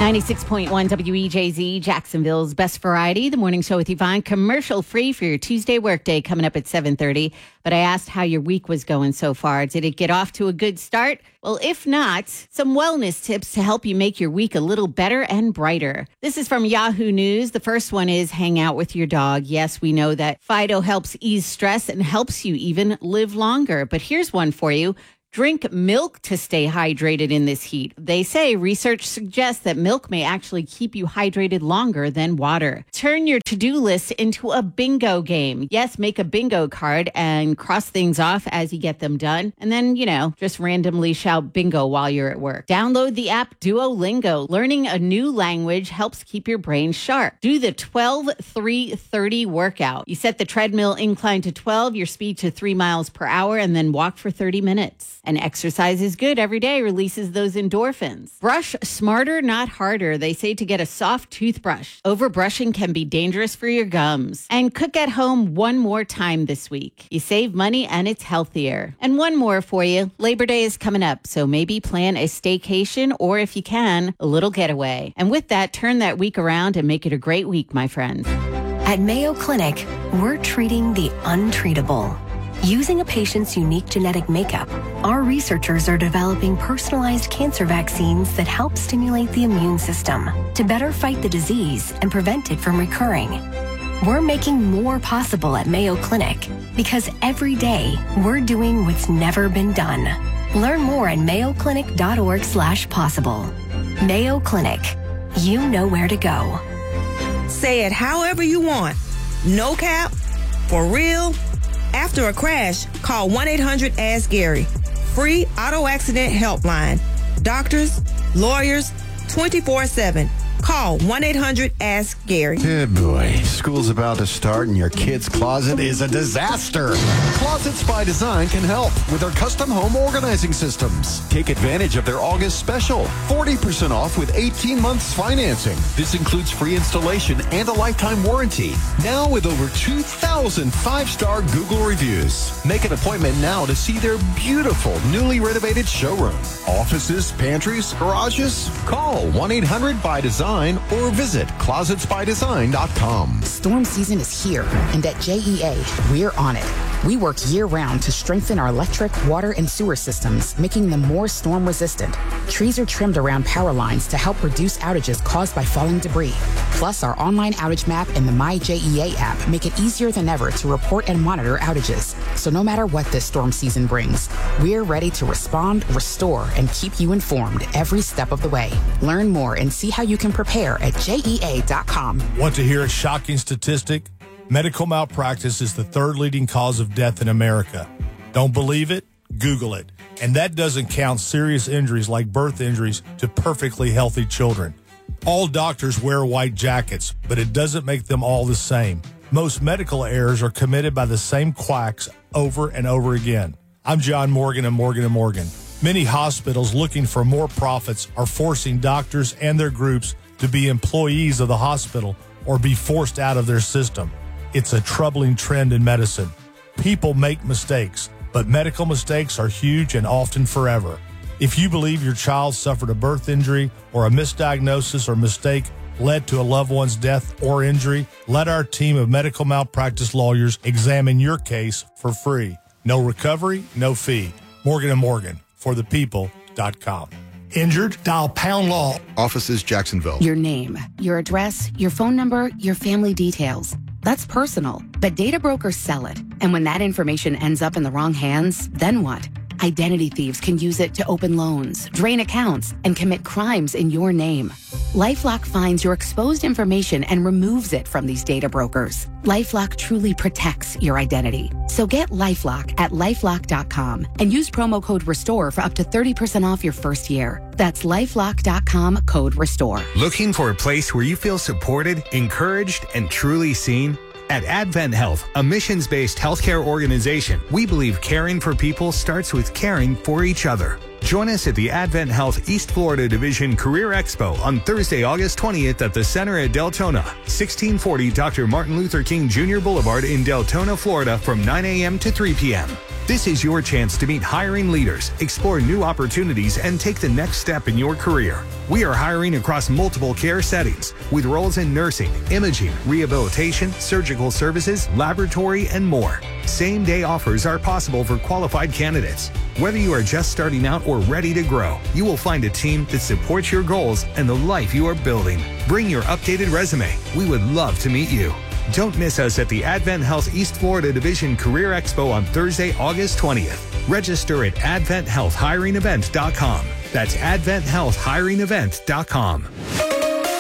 96.1 WEJZ, Jacksonville's best variety. The morning show with Yvonne, commercial free for your Tuesday workday coming up at 7:30. But I asked how your week was going so far. Did it get off to a good start? Well, if not, some wellness tips to help you make your week a little better and brighter. This is from Yahoo News. The first one is hang out with your dog. Yes, we know that Fido helps ease stress and helps you even live longer. But here's one for you. Drink milk to stay hydrated in this heat. They say research suggests that milk may actually keep you hydrated longer than water. Turn your to-do list into a bingo game. Yes, make a bingo card and cross things off as you get them done. And then, just randomly shout bingo while you're at work. Download the app Duolingo. Learning a new language helps keep your brain sharp. Do the 12-3-30 workout. You set the treadmill incline to 12, your speed to 3 miles per hour, and then walk for 30 minutes. And exercise is good every day, releases those endorphins. Brush smarter, not harder. They say to get a soft toothbrush. Overbrushing can be dangerous for your gums. And cook at home one more time this week. You save money and it's healthier. And one more for you. Labor Day is coming up, so maybe plan a staycation or, if you can, a little getaway. And with that, turn that week around and make it a great week, my friends. At Mayo Clinic, we're treating the untreatable. Using a patient's unique genetic makeup, our researchers are developing personalized cancer vaccines that help stimulate the immune system to better fight the disease and prevent it from recurring. We're making more possible at Mayo Clinic because every day we're doing what's never been done. Learn more at mayoclinic.org/possible. Mayo Clinic. You know where to go. Say it however you want. No cap. For real. After a crash, call 1-800-ASK-GARY. Free auto accident helpline. Doctors, lawyers, 24/7. Call 1-800-ASK-GARY. Oh boy, school's about to start and your kid's closet is a disaster. Closets by Design can help with their custom home organizing systems. Take advantage of their August special. 40% off with 18 months financing. This includes free installation and a lifetime warranty. Now with over 2,000 five-star Google reviews. Make an appointment now to see their beautiful, newly renovated showroom. Offices, pantries, garages? Call 1-800-BY-DESIGN or visit closetsbydesign.com. Storm season is here, and at JEA, we're on it. We work year-round to strengthen our electric, water, and sewer systems, making them more storm-resistant. Trees are trimmed around power lines to help reduce outages caused by falling debris. Plus, our online outage map and the MyJEA app make it easier than ever to report and monitor outages. So no matter what this storm season brings, we're ready to respond, restore, and keep you informed every step of the way. Learn more and see how you can prepare at JEA.com. Want to hear a shocking statistic? Medical malpractice is the third leading cause of death in America. Don't believe it? Google it. And that doesn't count serious injuries like birth injuries to perfectly healthy children. All doctors wear white jackets, but it doesn't make them all the same. Most medical errors are committed by the same quacks over and over again. I'm John Morgan of Morgan & Morgan. Many hospitals looking for more profits are forcing doctors and their groups to be employees of the hospital or be forced out of their system. It's a troubling trend in medicine. People make mistakes, but medical mistakes are huge and often forever. If you believe your child suffered a birth injury or a misdiagnosis or mistake led to a loved one's death or injury, let our team of medical malpractice lawyers examine your case for free. No recovery, no fee. Morgan & Morgan, forthepeople.com. Injured? Dial pound law. Offices Jacksonville. Your name, your address, your phone number, your family details. That's personal, but data brokers sell it. And when that information ends up in the wrong hands, then what? Identity thieves can use it to open loans, drain accounts, and commit crimes in your name. LifeLock finds your exposed information and removes it from these data brokers. LifeLock truly protects your identity. So get LifeLock at LifeLock.com and use promo code RESTORE for up to 30% off your first year. That's LifeLock.com, code RESTORE. Looking for a place where you feel supported, encouraged, and truly seen? At Advent Health, a missions-based healthcare organization, we believe caring for people starts with caring for each other. Join us at the Advent Health East Florida Division Career Expo on Thursday, August 20th at the Center at Deltona, 1640 Dr. Martin Luther King Jr. Boulevard in Deltona, Florida from 9 a.m. to 3 p.m. This is your chance to meet hiring leaders, explore new opportunities, and take the next step in your career. We are hiring across multiple care settings with roles in nursing, imaging, rehabilitation, surgical services, laboratory, and more. Same-day offers are possible for qualified candidates. Whether you are just starting out or ready to grow, you will find a team that supports your goals and the life you are building. Bring your updated resume. We would love to meet you. Don't miss us at the Advent Health East Florida Division Career Expo on Thursday, August 20th. Register at adventhealthhiringevent.com. That's adventhealthhiringevent.com.